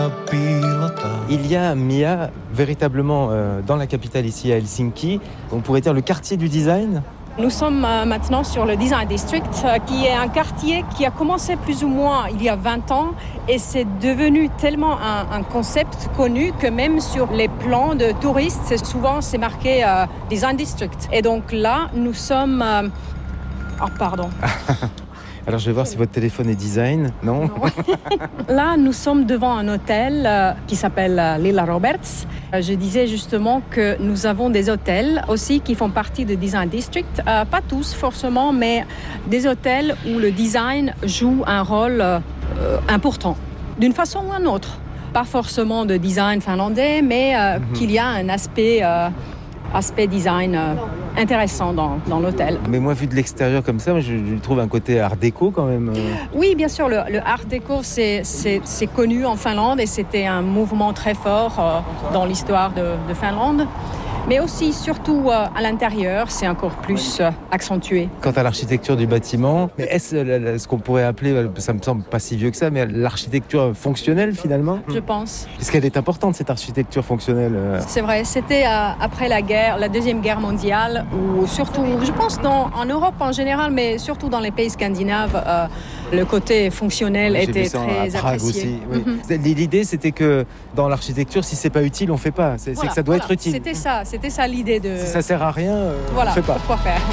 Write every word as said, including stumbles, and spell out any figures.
Il y a, Mia, véritablement euh, dans la capitale ici à Helsinki, on pourrait dire le quartier du design. Nous sommes euh, maintenant sur le Design District, euh, qui est un quartier qui a commencé plus ou moins il y a vingt ans et c'est devenu tellement un, un concept connu que même sur les plans de touristes, c'est souvent c'est marqué euh, Design District. Et donc là, nous sommes... Euh... Oh, pardon. Alors je vais voir si votre téléphone est design, non, non. Là, nous sommes devant un hôtel euh, qui s'appelle euh, Lilla Roberts. Euh, je disais justement que nous avons des hôtels aussi qui font partie de Design District. Euh, pas tous forcément, mais des hôtels où le design joue un rôle euh, important, d'une façon ou d'une autre. Pas forcément de design finlandais, mais euh, mm-hmm. qu'il y a un aspect... Euh, aspect design euh, intéressant dans, dans l'hôtel. Mais moi, vu de l'extérieur comme ça, je, je trouve un côté art déco quand même. Oui, bien sûr, le, le art déco, c'est, c'est, c'est connu en Finlande et c'était un mouvement très fort euh, dans l'histoire de, de Finlande. Mais aussi, surtout euh, à l'intérieur, c'est encore plus euh, accentué. Quant à l'architecture du bâtiment, mais est-ce euh, ce qu'on pourrait appeler, ça me semble pas si vieux que ça, mais l'architecture fonctionnelle finalement ? Je pense. Est-ce qu'elle est importante, cette architecture fonctionnelle ? C'est vrai, c'était euh, après la guerre, la Deuxième Guerre mondiale, ou surtout, je pense dans, en Europe en général, mais surtout dans les pays scandinaves, euh, le côté fonctionnel oui, était très apprécié. Aussi, oui. Mm-hmm. L'idée, c'était que dans l'architecture, si c'est pas utile, on fait pas. C'est, voilà, c'est que ça doit voilà. être utile. C'était ça, c'était ça l'idée de... Si ça sert à rien, euh, voilà, on fait pas. Pourquoi faire ?